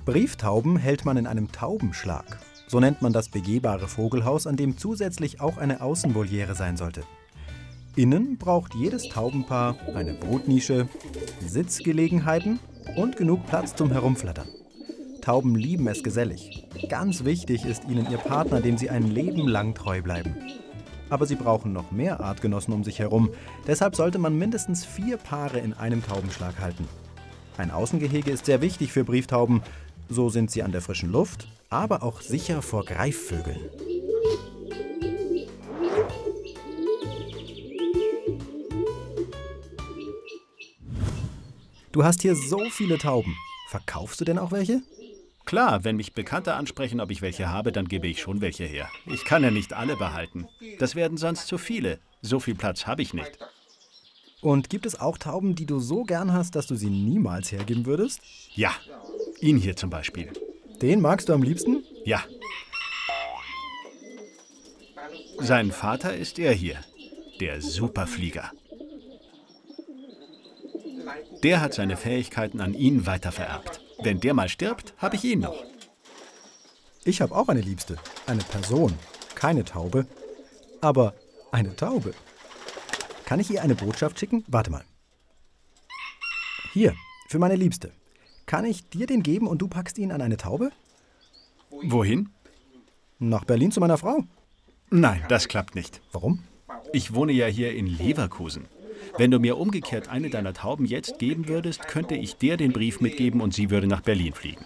Brieftauben hält man in einem Taubenschlag. So nennt man das begehbare Vogelhaus, an dem zusätzlich auch eine Außenvoliere sein sollte. Innen braucht jedes Taubenpaar eine Brutnische, Sitzgelegenheiten und genug Platz zum Herumflattern. Tauben lieben es gesellig. Ganz wichtig ist ihnen ihr Partner, dem sie ein Leben lang treu bleiben. Aber sie brauchen noch mehr Artgenossen um sich herum. Deshalb sollte man mindestens 4 Paare in einem Taubenschlag halten. Ein Außengehege ist sehr wichtig für Brieftauben. So sind sie an der frischen Luft, aber auch sicher vor Greifvögeln. Du hast hier so viele Tauben. Verkaufst du denn auch welche? Klar, wenn mich Bekannte ansprechen, ob ich welche habe, dann gebe ich schon welche her. Ich kann ja nicht alle behalten. Das werden sonst zu viele. So viel Platz habe ich nicht. Und gibt es auch Tauben, die du so gern hast, dass du sie niemals hergeben würdest? Ja, ihn hier zum Beispiel. Den magst du am liebsten? Ja. Sein Vater ist er hier, der Superflieger. Der hat seine Fähigkeiten an ihn weitervererbt. Wenn der mal stirbt, habe ich ihn noch. Ich habe auch eine Liebste. Eine Person. Keine Taube. Aber eine Taube. Kann ich ihr eine Botschaft schicken? Warte mal. Hier, für meine Liebste. Kann ich dir den geben und du packst ihn an eine Taube? Wohin? Nach Berlin zu meiner Frau. Nein, das klappt nicht. Warum? Ich wohne ja hier in Leverkusen. Wenn du mir umgekehrt eine deiner Tauben jetzt geben würdest, könnte ich dir den Brief mitgeben und sie würde nach Berlin fliegen.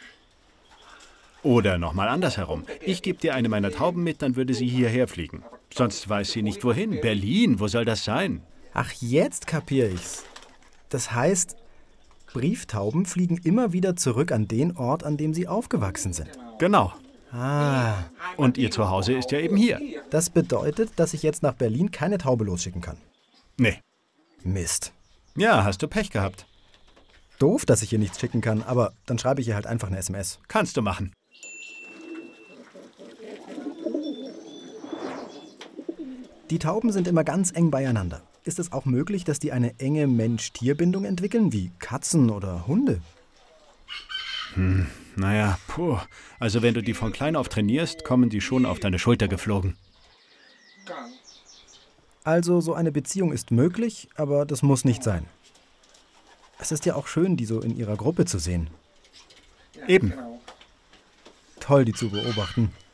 Oder nochmal andersherum. Ich gebe dir eine meiner Tauben mit, dann würde sie hierher fliegen. Sonst weiß sie nicht wohin. Berlin, wo soll das sein? Ach, jetzt kapiere ich's. Das heißt, Brieftauben fliegen immer wieder zurück an den Ort, an dem sie aufgewachsen sind. Genau. Ah, Und ihr Zuhause ist ja eben hier. das bedeutet, dass ich jetzt nach Berlin keine Taube losschicken kann. Nee. Mist. Ja, hast du Pech gehabt. Doof, dass ich ihr nichts schicken kann, aber dann schreibe ich ihr halt einfach eine SMS. Kannst du machen. Die Tauben sind immer ganz eng beieinander. Ist es auch möglich, dass die eine enge Mensch-Tier-Bindung entwickeln, wie Katzen oder Hunde? Naja, also wenn du die von klein auf trainierst, kommen die schon auf deine Schulter geflogen. Also so eine Beziehung ist möglich, aber das muss nicht sein. Es ist ja auch schön, die so in ihrer Gruppe zu sehen. Eben. Toll, die zu beobachten.